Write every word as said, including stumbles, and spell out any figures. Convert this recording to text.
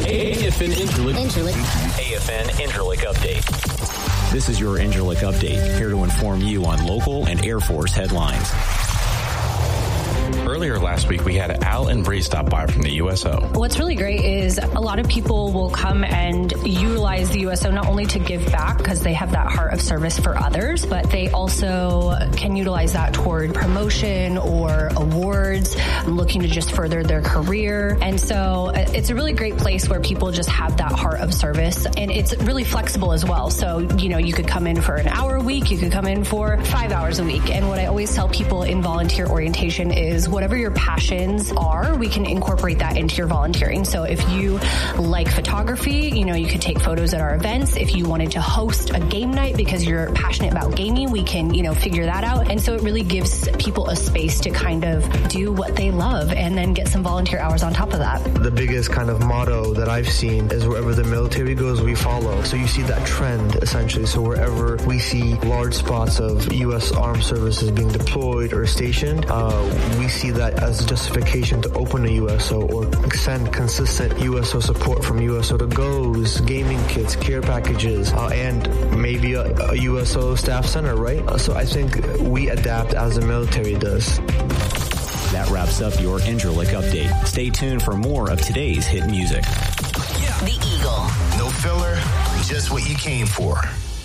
A F N Interlick. Interlick. A F N Interlick Update. This is your Interlick Update, here to inform you on local and Air Force headlines. Earlier last week, we had Al and Bree stop by from the U S O. What's really great is a lot of people will come and utilize the U S O not only to give back because they have that heart of service for others, but they also can utilize that toward promotion or awards, looking to just further their career. And so it's a really great place where people just have that heart of service, and it's really flexible as well. So, you know, you could come in for an hour a week, you could come in for five hours a week. And what I always tell people in volunteer orientation is whatever your passions are, we can incorporate that into your volunteering. So if you like photography, you know, you could take photos at our events. If you wanted to host a game night because you're passionate about gaming, we can, you know, figure that out. And so it really gives people a space to kind of do what they love and then get some volunteer hours on top of that. The biggest kind of motto that I've seen is wherever the military goes, we follow. So you see that trend essentially. So wherever we see large spots of U S Armed Services being deployed or stationed, uh, we see that as justification to open a U S O or send consistent U S O support from U S O to goes, gaming kits, care packages, uh, and maybe a, a U S O staff center, right? Uh, so I think we adapt as the military does. That wraps up your Interlick Update. Stay tuned for more of today's hit music. The Eagle. No filler, just what you came for.